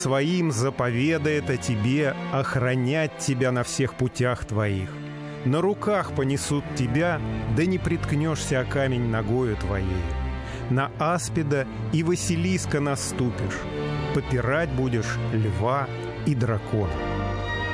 своим заповедает о тебе охранять тебя на всех путях твоих. На руках понесут тебя, да не приткнешься о камень ногою твоей. На аспида и Василиска наступишь, попирать будешь льва и дракона».